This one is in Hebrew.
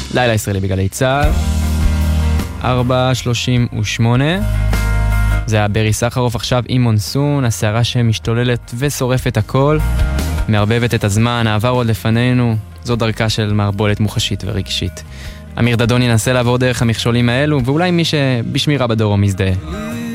לילה ישראלי בגלי צה"ל, 4:38. זה היה ברי סחרוף עכשיו עם מונסון, הסערה שמשתוללת ושורפת הכל, מערבבת את הזמן, העבר עוד לפנינו, זו דרכה של מערבולת מוחשית ורגשית. אמיר דדון ינסה לעבור דרך המכשולים האלו, ואולי מי שבשמירה בדרום יזדהה.